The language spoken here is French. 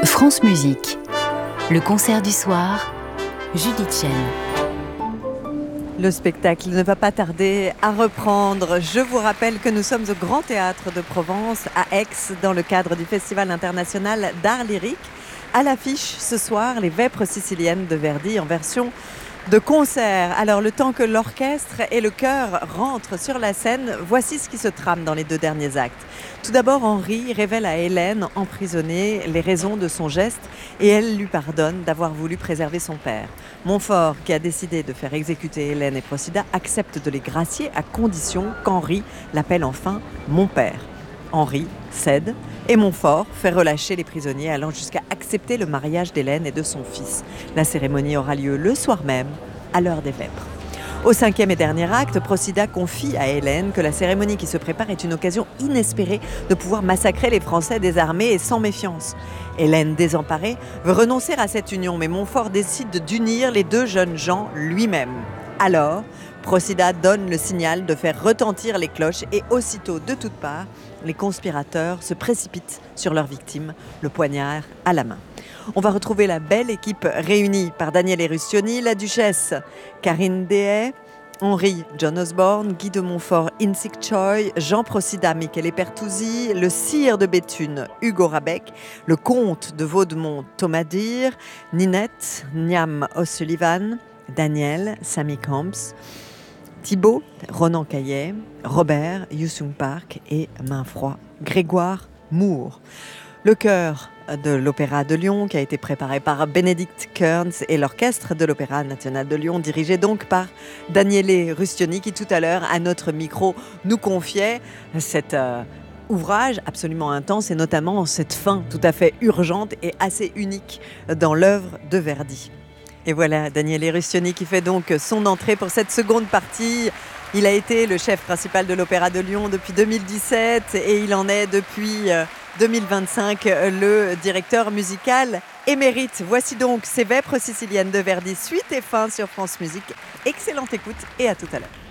France Musique, le concert du soir, Judith Chen. Le spectacle ne va pas tarder à reprendre. Je vous rappelle que nous sommes au Grand Théâtre de Provence à Aix dans le cadre du Festival international d'art lyrique. À l'affiche ce soir, les Vêpres siciliennes de Verdi en version de concert. Alors le temps que l'orchestre et le chœur rentrent sur la scène, voici ce qui se trame dans les deux derniers actes. Tout d'abord, Henri révèle à Hélène, emprisonnée, les raisons de son geste et elle lui pardonne d'avoir voulu préserver son père. Montfort, qui a décidé de faire exécuter Hélène et Procida, accepte de les gracier à condition qu'Henri l'appelle enfin « mon père ». Henri cède et Montfort fait relâcher les prisonniers allant jusqu'à accepter le mariage d'Hélène et de son fils. La cérémonie aura lieu le soir même, à l'heure des Vêpres. Au cinquième et dernier acte, Procida confie à Hélène que la cérémonie qui se prépare est une occasion inespérée de pouvoir massacrer les Français désarmés et sans méfiance. Hélène, désemparée, veut renoncer à cette union, mais Montfort décide d'unir les deux jeunes gens lui-même. Alors, Procida donne le signal de faire retentir les cloches et aussitôt, de toutes parts, les conspirateurs se précipitent sur leur victime, le poignard à la main. On va retrouver la belle équipe réunie par Daniele Rustioni, la duchesse Karine Dehaye, Henri John Osborne, Guy de Montfort Insik Choi, Jean Procida Michele Pertusi, le sire de Béthune Hugo Rabec, le comte de Vaudemont Thomas Dyer, Ninette Niam O'Sullivan, Daniel Sammy Camps, Thibaut Ronan Caillet, Robert Youssoung Park et Mainfroid Grégoire Moore. Le chœur de l'Opéra de Lyon qui a été préparé par Bénédicte Kearns et l'Orchestre de l'Opéra National de Lyon dirigé donc par Daniele Rustioni qui tout à l'heure à notre micro nous confiait cet ouvrage absolument intense et notamment cette fin tout à fait urgente et assez unique dans l'œuvre de Verdi. Et voilà Daniele Rustioni qui fait donc son entrée pour cette seconde partie. Il a été le chef principal de l'Opéra de Lyon depuis 2017 et il en est depuis 2025 le directeur musical émérite. Voici donc ces Vêpres siciliennes de Verdi, suite et fin sur France Musique. Excellente écoute et à tout à l'heure.